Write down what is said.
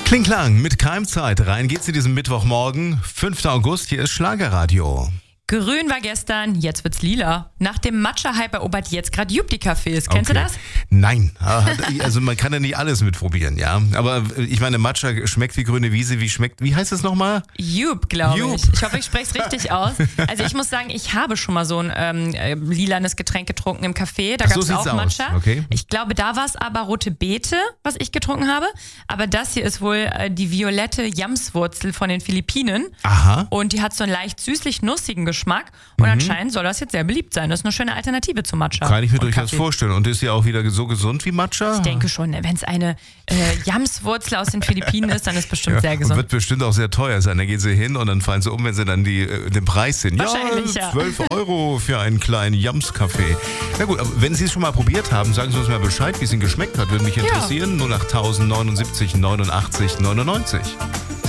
Kling-Klang mit Keimzeit. Rein geht's in diesen Mittwochmorgen, 5. August. Hier ist Schlagerradio. Grün war gestern, jetzt wird's lila. Nach dem Matcha-Hype erobert jetzt gerade Jupp-die-Cafés. Kennst du das? Nein, also man kann ja nicht alles mitprobieren, ja. Aber ich meine, Matcha schmeckt wie grüne Wiese, wie heißt es nochmal? Jupp, glaube ich. Ich hoffe, ich spreche es richtig aus. Also ich muss sagen, ich habe schon mal so ein lilanes Getränk getrunken im Café. Da gab es auch Matcha. Okay. Ich glaube, da war es aber rote Beete, was ich getrunken habe. Aber das hier ist wohl die violette Yamswurzel von den Philippinen. Aha. Und die hat so einen leicht süßlich-nussigen Geschmack. Und anscheinend soll das jetzt sehr beliebt sein. Das ist eine schöne Alternative zu Matcha. Kann ich mir durchaus vorstellen. Und ist ja auch wieder so gesund wie Matcha? Ich denke schon, wenn es eine Yamswurzel aus den Philippinen ist, dann ist es bestimmt sehr gesund. Wird bestimmt auch sehr teuer sein. Da gehen sie hin und dann fallen sie um, wenn sie dann den Preis sehen. Wahrscheinlich, ja. 12 € für einen kleinen Yams-Kaffee. Na gut, aber wenn Sie es schon mal probiert haben, sagen Sie uns mal Bescheid, wie es Ihnen geschmeckt hat. Würde mich interessieren. 08079 89 99.